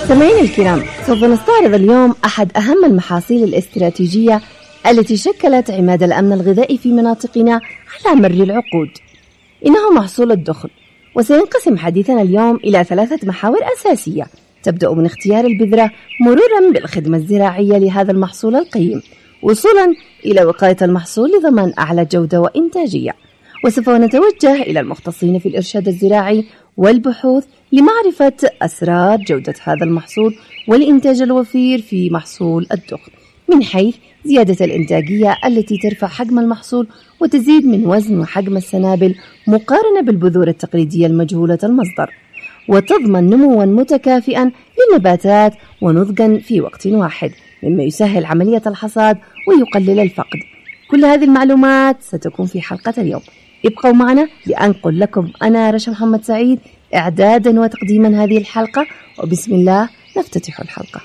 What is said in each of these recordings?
مستمعينا الكرام، سوف نستعرض اليوم أحد أهم المحاصيل الاستراتيجية التي شكلت عماد الأمن الغذائي في مناطقنا على مر العقود. إنه محصول الدخن، وسينقسم حديثنا اليوم إلى 3 محاور أساسية، تبدأ من اختيار البذرة مرورا بالخدمة الزراعية لهذا المحصول القيم، وصولا إلى وقاية المحصول لضمان أعلى جودة وإنتاجية. وسوف نتوجه إلى المختصين في الإرشاد الزراعي والبحوث لمعرفة أسرار جودة هذا المحصول والإنتاج الوفير في محصول الدخن، من حيث زيادة الإنتاجية التي ترفع حجم المحصول وتزيد من وزن وحجم السنابل مقارنة بالبذور التقليدية المجهولة المصدر، وتضمن نموا متكافئا للنباتات ونضجا في وقت واحد، مما يسهل عملية الحصاد ويقلل الفقد. كل هذه المعلومات ستكون في حلقة اليوم. ابقوا معنا لأنقل لكم أنا رشا محمد سعيد إعدادا وتقديما هذه الحلقة، وبسم الله نفتتح الحلقة.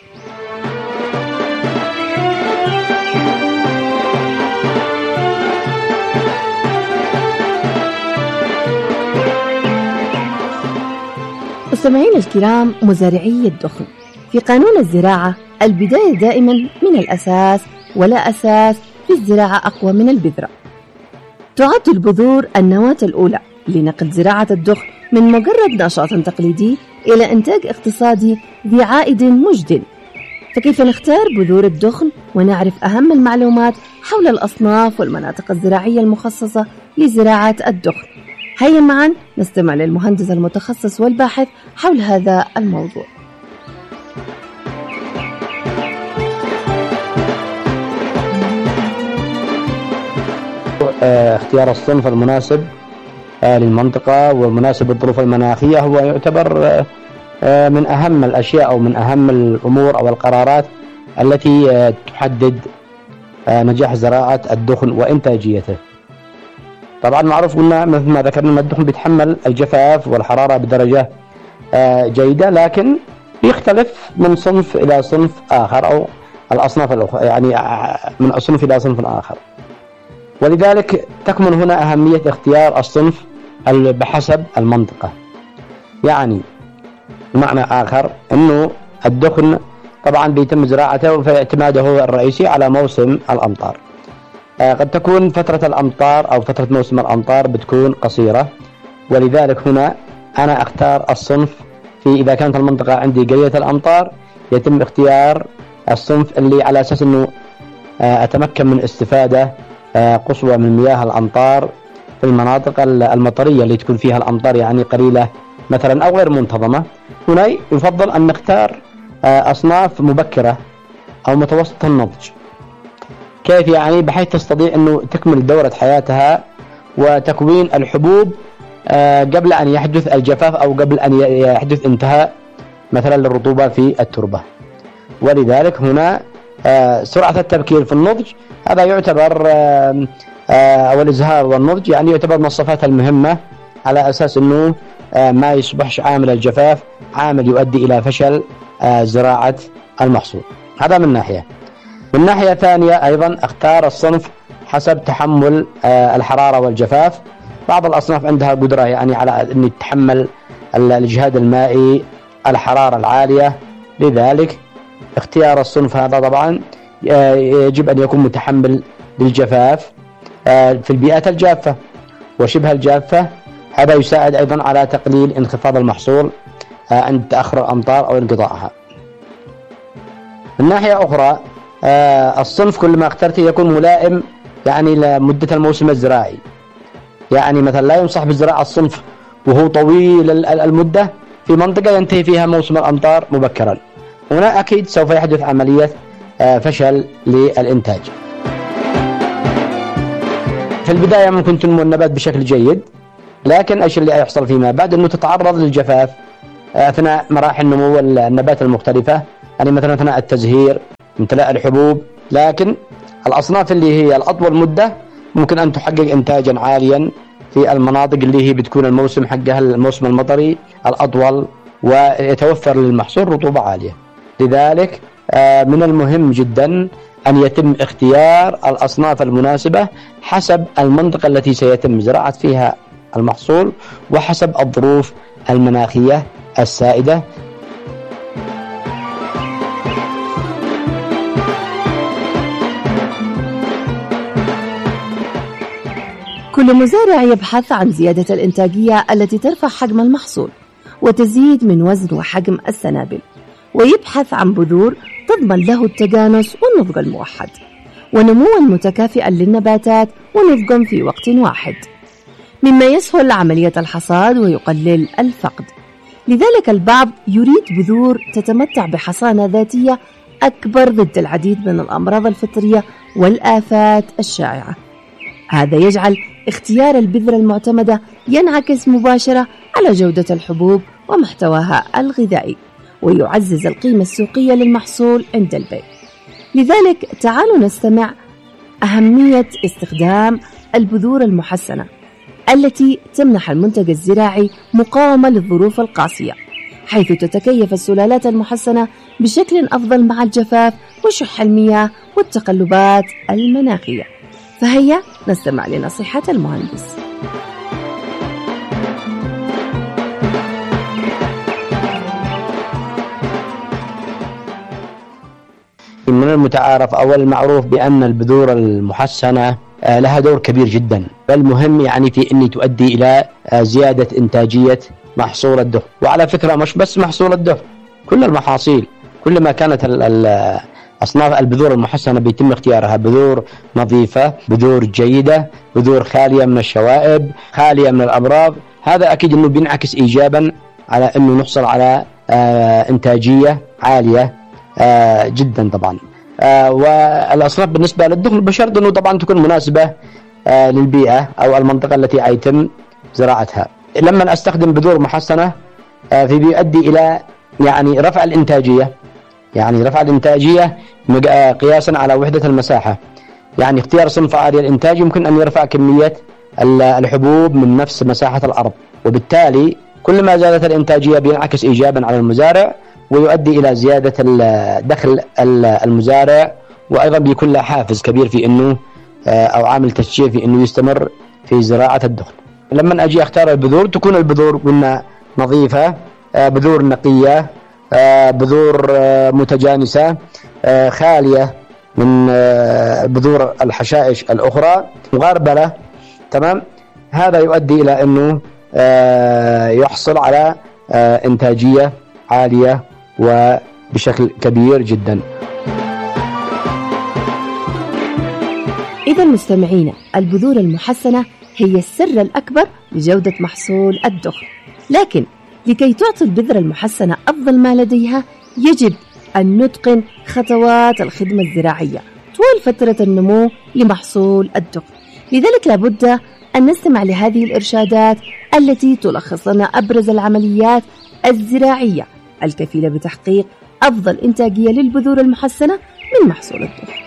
مستمعين الكرام، مزارعي الدخن، في قانون الزراعة البداية دائما من الأساس، ولا أساس في الزراعة أقوى من البذرة. تعد البذور النواة الأولى لنقل زراعة الدخن من مجرد نشاط تقليدي إلى إنتاج اقتصادي ذي عائد مجدي. فكيف نختار بذور الدخن ونعرف أهم المعلومات حول الأصناف والمناطق الزراعية المخصصة لزراعة الدخن؟ هيا معا نستمع للمهندس المتخصص والباحث حول هذا الموضوع. اختيار الصنف المناسب للمنطقة والمناسب للظروف المناخية هو يعتبر من أهم الأشياء أو من أهم الأمور أو القرارات التي تحدد نجاح زراعة الدخن وإنتاجيته. طبعا معروف قلنا مثل ما ذكرنا أن الدخن بيتحمل الجفاف والحرارة بدرجة جيدة، لكن يختلف من صنف إلى صنف آخر أو الأصناف الأخرى، يعني من صنف إلى صنف آخر. ولذلك تكمن هنا أهمية اختيار الصنف بحسب المنطقة. يعني بمعنى آخر أنه الدخن طبعا بيتم زراعته فاعتماده الرئيسي على موسم الأمطار. قد تكون فترة الأمطار أو فترة موسم الأمطار بتكون قصيرة، ولذلك هنا أنا أختار الصنف إذا كانت المنطقة عندي قليلة الأمطار يتم اختيار الصنف اللي على أساس أنه أتمكن من استفادة قصوى من مياه الأمطار في المناطق المطرية اللي تكون فيها الأمطار يعني قليلة مثلا أو غير منتظمة. هنا يفضل أن نختار أصناف مبكرة أو متوسط النضج. كيف يعني؟ بحيث تستطيع أنه تكمل دورة حياتها وتكوين الحبوب قبل أن يحدث الجفاف أو قبل أن يحدث انتهاء مثلا للرطوبة في التربة. ولذلك هنا سرعة التبكير في النضج هذا يعتبر أو الإزهار والنضج يعني يعتبر من الصفات المهمة، على أساس أنه ما يصبحش عامل الجفاف عامل يؤدي إلى فشل زراعة المحصول. هذا من ناحية. من ناحية ثانية أيضا اختار الصنف حسب تحمل الحرارة والجفاف. بعض الأصناف عندها قدرة يعني على أن تتحمل الإجهاد المائي الحرارة العالية، لذلك اختيار الصنف هذا طبعا يجب أن يكون متحمل للجفاف في البيئات الجافة وشبه الجافة. هذا يساعد أيضا على تقليل انخفاض المحصول عند تأخر الأمطار أو انقطاعها. من ناحية أخرى الصنف كل ما اخترته يكون ملائم يعني لمدة الموسم الزراعي. يعني مثلا لا ينصح بزراعة الصنف وهو طويل المدة في منطقة ينتهي فيها موسم الأمطار مبكرا، هنا أكيد سوف يحدث عملية فشل للإنتاج. في البداية ممكن تنمو النبات بشكل جيد، لكن إيش اللي يحصل فيما بعد؟ أنه تتعرض للجفاف أثناء مراحل نمو النبات المختلفة، يعني مثلا أثناء التزهير امتلاء الحبوب. لكن الأصناف اللي هي الأطول مدة ممكن أن تحقق إنتاجا عاليا في المناطق اللي هي بتكون الموسم حقها الموسم المطري الأطول ويتوفر للمحصول رطوبة عالية. لذلك من المهم جدا أن يتم اختيار الأصناف المناسبة حسب المنطقة التي سيتم زراعة فيها المحصول وحسب الظروف المناخية السائدة. كل مزارع يبحث عن زيادة الإنتاجية التي ترفع حجم المحصول وتزيد من وزن وحجم السنابل، ويبحث عن بذور تضمن له التجانس والنضج الموحد ونموا متكافئا للنباتات ونضجا في وقت واحد، مما يسهل عملية الحصاد ويقلل الفقد. لذلك البعض يريد بذور تتمتع بحصانة ذاتية أكبر ضد العديد من الأمراض الفطرية والآفات الشائعة. هذا يجعل اختيار البذرة المعتمدة ينعكس مباشرة على جودة الحبوب ومحتواها الغذائي، ويعزز القيمة السوقية للمحصول عند البيع. لذلك تعالوا نستمع أهمية استخدام البذور المحسنة التي تمنح المنتج الزراعي مقاومة للظروف القاسية، حيث تتكيف السلالات المحسنة بشكل أفضل مع الجفاف وشح المياه والتقلبات المناخية. فهيا نستمع لنصيحة المهندس. من المتعارف أو المعروف بأن البذور المحسنة لها دور كبير جدا، بل مهم يعني في أن تؤدي إلى زيادة إنتاجية محصول الدخن. وعلى فكرة مش بس محصول الدخن، كل المحاصيل كلما كانت أصناف البذور المحسنة بيتم اختيارها بذور نظيفة، بذور جيدة، بذور خالية من الشوائب، خالية من الأمراض. هذا أكيد أنه بينعكس إيجابا على أنه نحصل على إنتاجية عالية جدا طبعا. والأصناف بالنسبة للدخن بشرط أنه طبعا تكون مناسبة للبيئة أو المنطقة التي يتم زراعتها. لما أستخدم بذور محسنة في بيؤدي إلى يعني رفع الإنتاجية، يعني رفع الإنتاجية قياسا على وحدة المساحة. يعني اختيار صنف عالي الإنتاج يمكن أن يرفع كمية الحبوب من نفس مساحة الأرض، وبالتالي كل ما زادت الإنتاجية بينعكس إيجابا على المزارع ويؤدي إلى زيادة دخل المزارع، وأيضا بيكون له حافز كبير في أنه أو عامل تشجيع في أنه يستمر في زراعة الدخن. لما أجي أختار البذور تكون البذور قلنا نظيفة، بذور نقية، بذور متجانسة، خالية من بذور الحشائش الأخرى، مغربلة. تمام. هذا يؤدي إلى أنه يحصل على إنتاجية عالية وبشكل كبير جدا. إذا مستمعينا، البذور المحسنة هي السر الأكبر لجودة محصول الدخن، لكن لكي تعطي البذرة المحسنة أفضل ما لديها يجب أن نتقن خطوات الخدمة الزراعية طوال فترة النمو لمحصول الدخن. لذلك لابد أن نستمع لهذه الإرشادات التي تلخص لنا أبرز العمليات الزراعية الكفيلة بتحقيق أفضل إنتاجية للبذور المحسنة من محصول الدخن.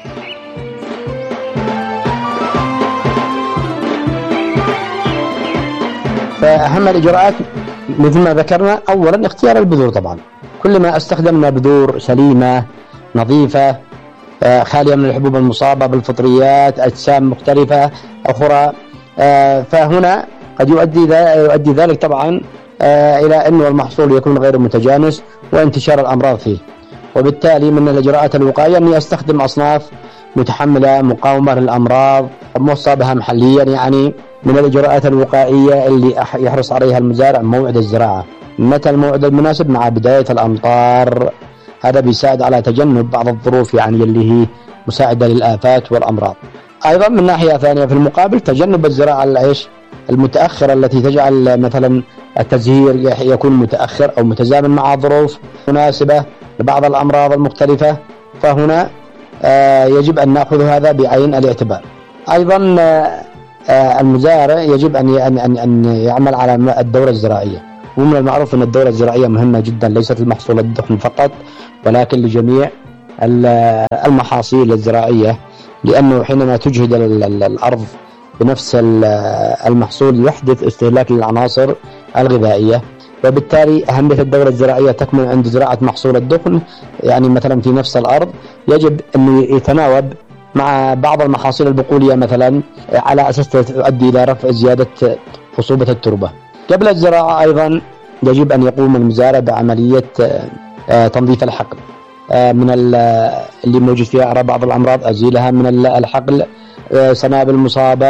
فأهم الإجراءات مثل ما ذكرنا، أولا اختيار البذور. طبعا كلما استخدمنا بذور سليمة نظيفة خالية من الحبوب المصابة بالفطريات، أجسام مختلفة أخرى، فهنا قد يؤدي ذلك طبعا إلى أنه المحصول يكون غير متجانس وانتشار الأمراض فيه. وبالتالي من الإجراءات الوقائية أني أستخدم أصناف متحملة مقاومة للأمراض موصى بها محليا. يعني من الإجراءات الوقائية اللي يحرص عليها المزارع موعد الزراعة، متى الموعد المناسب مع بداية الأمطار. هذا بيساعد على تجنب بعض الظروف يعني اللي هي مساعدة للآفات والأمراض. أيضا من ناحية ثانية في المقابل تجنب الزراعة المتأخرة التي تجعل مثلا التزهير يكون متأخر أو متزامن مع ظروف مناسبة لبعض الأمراض المختلفة، فهنا يجب أن نأخذ هذا بعين الاعتبار. أيضا المزارع يجب أن يعمل على الدورة الزراعية. ومن المعروف أن الدورة الزراعية مهمة جدا، ليست لمحصول الدخن فقط ولكن لجميع المحاصيل الزراعية، لأنه حينما تجهد الأرض بنفس المحصول يحدث استهلاك للعناصر الغذائية، وبالتالي أهمية الدورة الزراعية تكمن عند زراعة محصول الدخن. يعني مثلا في نفس الأرض يجب أن يتناوب مع بعض المحاصيل البقولية مثلا على أساس تؤدي إلى رفع زيادة خصوبة التربة. قبل الزراعة أيضا يجب أن يقوم المزارع بعملية تنظيف الحقل من اللي موجود فيها بعض الأمراض، أزيلها من الحقل، سنابل مصابة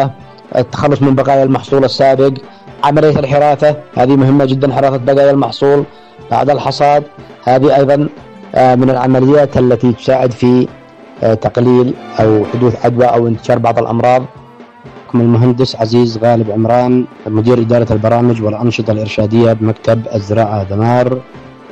التخلص من بقايا المحصول السابق. عملية الحراثة هذه مهمة جدا، حراثة بقايا المحصول بعد الحصاد، هذه أيضا من العمليات التي تساعد في تقليل أو حدوث عدوى أو انتشار بعض الأمراض. المهندس عزيز غالب عمران، مدير إدارة البرامج والأنشطة الإرشادية بمكتب الزراعة دمار.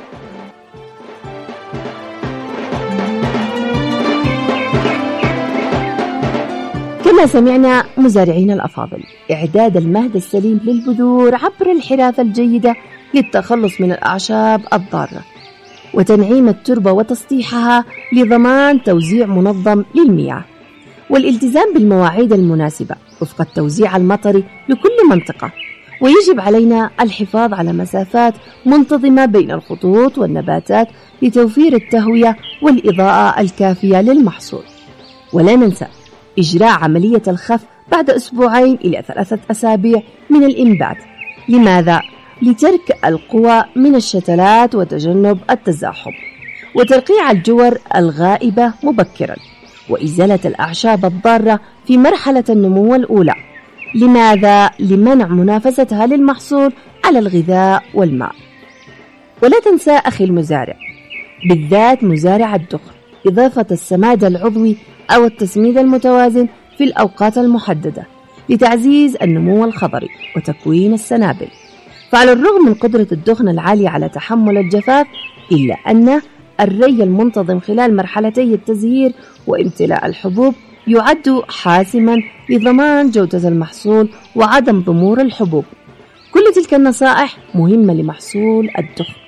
كما سمعنا مزارعين الأفاضل، إعداد المهد السليم للبذور عبر الحراثة الجيدة للتخلص من الأعشاب الضارة، وتنعيم التربة وتسطيحها لضمان توزيع منظم للمياه، والالتزام بالمواعيد المناسبة وفق التوزيع المطري لكل منطقة. ويجب علينا الحفاظ على مسافات منتظمة بين الخطوط والنباتات لتوفير التهوية والإضاءة الكافية للمحصول. ولا ننسى إجراء عملية الخف بعد 2 إلى 3 أسابيع من الإنبات. لماذا؟ لترك القوى من الشتلات وتجنب التزاحم، وترقيع الجور الغائبة مبكرا، وإزالة الأعشاب الضارة في مرحلة النمو الأولى. لماذا؟ لمنع منافستها للمحصول على الغذاء والماء. ولا تنسى أخي المزارع، بالذات مزارع الدخن، إضافة السماد العضوي أو التسميد المتوازن في الأوقات المحددة لتعزيز النمو الخضري وتكوين السنابل. فعلى الرغم من قدرة الدخن العالية على تحمل الجفاف، إلا أن الري المنتظم خلال مرحلتي التزهير وامتلاء الحبوب يعد حاسما لضمان جودة المحصول وعدم ضمور الحبوب. كل تلك النصائح مهمة لمحصول الدخن.